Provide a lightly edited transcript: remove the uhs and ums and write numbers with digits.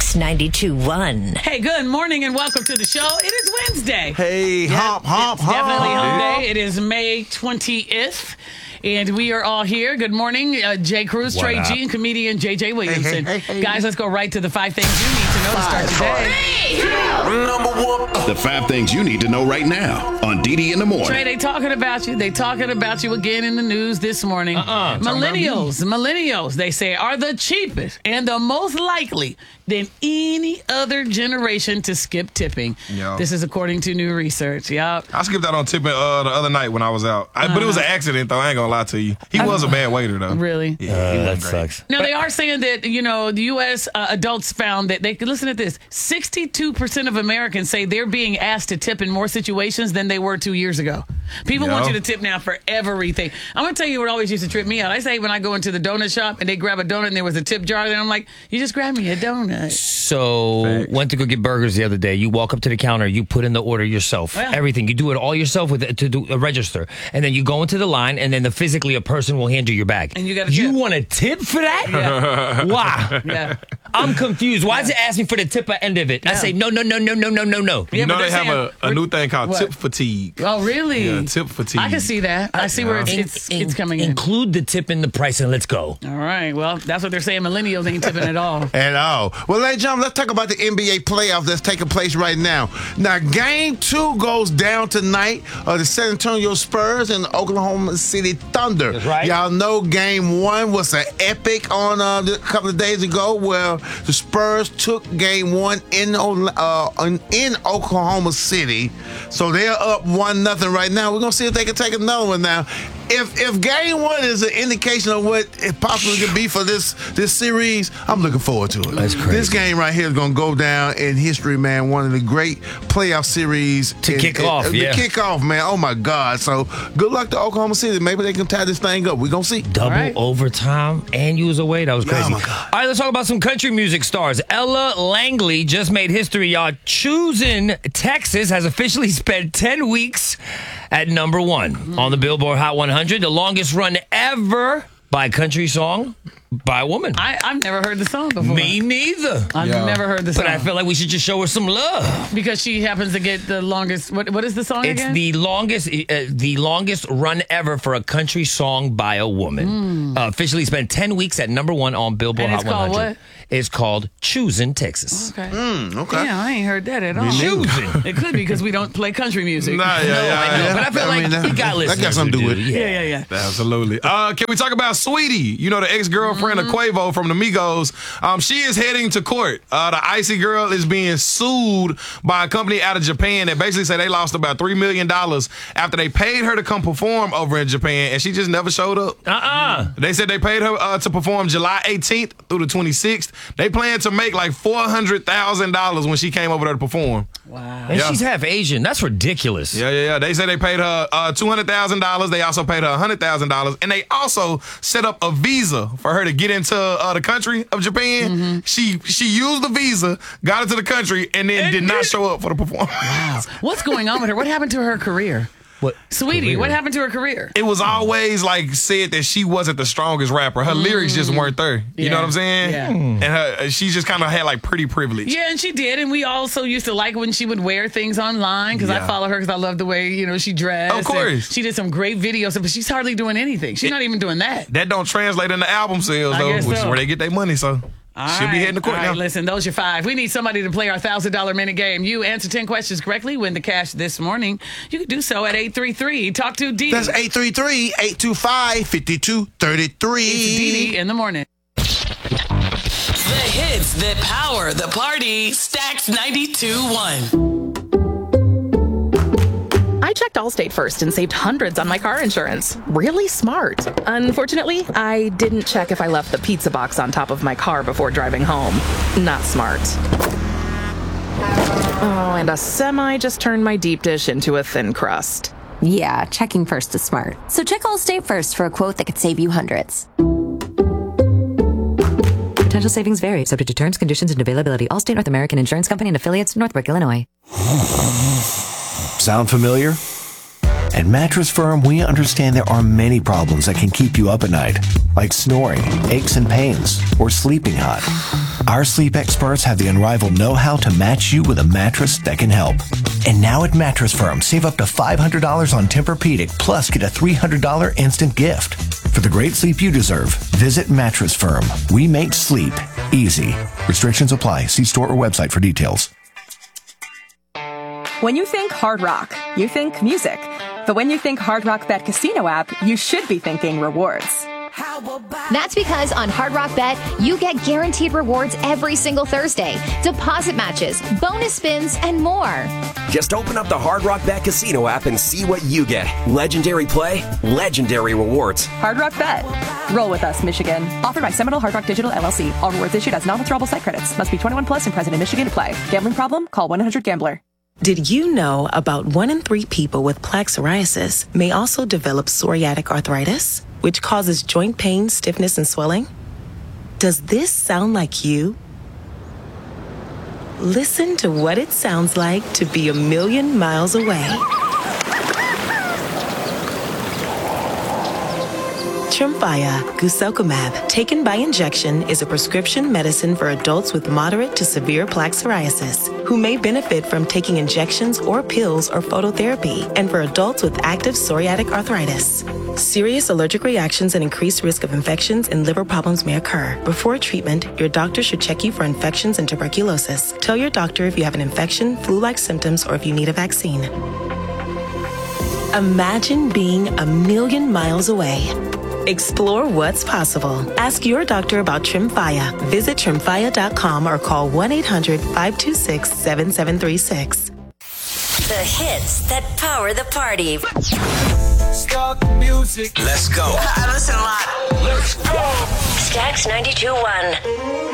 Stacks 92.1. Hey, good morning and welcome to the show. It is Wednesday. Hey, hump. Definitely hump day. It is May 20th. And we are all here. Good morning, Jay Cruz, What Trey up? G, and comedian JJ Williamson. Hey. Guys, let's go right to the 5 things you need to know to start today. The 5 things you need to know right now on DD in the Morning. Trey, they talking about you. They talking about you again in the news this morning. Millennials, they say, are the cheapest and the most likely than any other generation to skip tipping. Yo. This is according to new research. Yep. I skipped out on tipping the other night when I was out. But it was an accident, though. I ain't gonna lie to you. He was a bad waiter, though. Really? Yeah, he That wasn't great. sucks. No, they are saying that, the U.S. Adults found that listen to this, 62% of Americans say they're being asked to tip in more situations than they were 2 years ago. People want you to tip now for everything. I'm going to tell you what always used to trip me out. I say when I go into the donut shop and they grab a donut and there was a tip jar there, I'm like, you just grab me a donut. So, went to go get burgers the other day. You walk up to the counter, you put in the order yourself. Yeah. Everything. You do it all yourself to do a register. And then you go into the line, and then physically a person will hand you your bag. And you got to You tip. want a tip for that? Yeah. Why? Yeah. I'm confused. Why does it ask me for the tip at the end of it? I say, no. Yeah, You know but they they're have a new thing called What? tip fatigue. Oh, really? Yeah, tip fatigue. I can see that. I see where it's coming in. Include the tip in the price and let's go. All right. Well, that's what they're saying. Millennials ain't tipping at all. At all. Well, ladies and gentlemen, let's talk about the NBA playoffs that's taking place right now. Now, Game 2 goes down tonight. The San Antonio Spurs and the Oklahoma City Thunder. That's right. Y'all know Game 1 was an epic on a couple of days ago where the Spurs took Game 1 in Oklahoma City. So they're up 1-0 right now. We're going to see if they can take another one now. If Game 1 is an indication of what it possibly could be for this series, I'm looking forward to it. That's crazy. This game right here is going to go down in history, man. One of the great playoff series. To kick off, yeah. To kick off, man. Oh, my God. So good luck to Oklahoma City. Maybe they can tie this thing up. We're going to see. Double right. overtime, and you was away. That was crazy. Oh, my God. All right, let's talk about some country music stars. Ella Langley just made history, y'all. Choosing Texas has officially spent 10 weeks at number 1 on the Billboard Hot 100, the longest run ever by a country song by a woman. I've never heard the song before. Me neither. I've never heard the song. But I feel like we should just show her some love. Because she happens to get the longest. What is the song It's again? the longest run ever for a country song by a woman. Officially spent 10 weeks at number 1 on Billboard And Hot it's called 100. what? It's called Choosing Texas. Okay. Okay. Yeah, I ain't heard that at all. Choosing. It could be because we don't play country music. Nah, I know, but I feel like he got listeners. that got something to do with it. Yeah. Absolutely. Can we talk about Sweetie? You know, the ex-girlfriend of Quavo from the Migos. She is heading to court. The Icy girl is being sued by a company out of Japan that basically say they lost about $3 million after they paid her to come perform over in Japan, and she just never showed up. They said they paid her to perform July 18th through the 26th. They plan to make like $400,000 when she came over there to perform. Wow. And Yeah. she's half Asian. That's ridiculous. Yeah. They said they paid her $200,000. They also paid her $100,000, and they also set up a visa for her to get into the country of Japan. She used the visa, got into the country, and then did not show up for the performance. Wow. What's going on with her? What happened to her career? What? Sweetie, career? what happened to her career? It was always like said that she wasn't the strongest rapper. Her lyrics just weren't there. You know what I'm saying? Yeah. And she just kind of had like pretty privilege. Yeah, and she did. And we also used to like when she would wear things online because I Yeah. follow her because I love the way, she dressed. Of course. And she did some great videos, but she's hardly doing anything. She's not even doing that. That don't translate into album sales, I though, guess which is so. where they get their money. So she'll be heading to court All now. right, listen, those are 5. We need somebody to play our $1,000 minute game. You answer 10 questions correctly, win the cash this morning. You can do so at 833. Talk to Dee. That's 833-825-5233. It's Dee in the morning. The hits that power the party. Stacks 92.1. I checked Allstate first and saved hundreds on my car insurance. Really smart. Unfortunately, I didn't check if I left the pizza box on top of my car before driving home. Not smart. Oh, and a semi just turned my deep dish into a thin crust. Yeah, checking first is smart. So check Allstate first for a quote that could save you hundreds. Potential savings vary, subject to terms, conditions, and availability. Allstate North American Insurance Company and affiliates, Northbrook, Illinois. Sound familiar? At Mattress Firm, we understand there are many problems that can keep you up at night, like snoring, aches and pains, or sleeping hot. Our sleep experts have the unrivaled know-how to match you with a mattress that can help. And now at Mattress Firm, save up to $500 on Tempur-Pedic, plus get a $300 instant gift. For the great sleep you deserve, visit Mattress Firm. We make sleep easy. Restrictions apply. See store or website for details. When you think Hard Rock, you think music. But when you think Hard Rock Bet Casino app, you should be thinking rewards. That's because on Hard Rock Bet, you get guaranteed rewards every single Thursday, deposit matches, bonus spins, and more. Just open up the Hard Rock Bet Casino app and see what you get. Legendary play, legendary rewards. Hard Rock Bet. Roll with us, Michigan. Offered by Seminole Hard Rock Digital LLC. All rewards issued as non-withdrawable site credits. Must be 21 plus and present in Michigan to play. Gambling problem? Call 1-800-GAMBLER. Did you know about 1 in 3 people with plaque psoriasis may also develop psoriatic arthritis, which causes joint pain, stiffness, and swelling? Does this sound like you? Listen to what it sounds like to be a million miles away. Tremfya guselkumab, taken by injection, is a prescription medicine for adults with moderate to severe plaque psoriasis who may benefit from taking injections or pills or phototherapy, and for adults with active psoriatic arthritis. Serious allergic reactions and increased risk of infections and liver problems may occur. Before treatment, your doctor should check you for infections and tuberculosis. Tell your doctor if you have an infection, flu-like symptoms, or if you need a vaccine. Imagine being a million miles away. Explore what's possible. Ask your doctor about Tremfya. Visit Tremfya.com or call 1-800-526-7736. The hits that power the party. Start the music. Let's go. I listen a lot. Let's go. Stacks 92.1.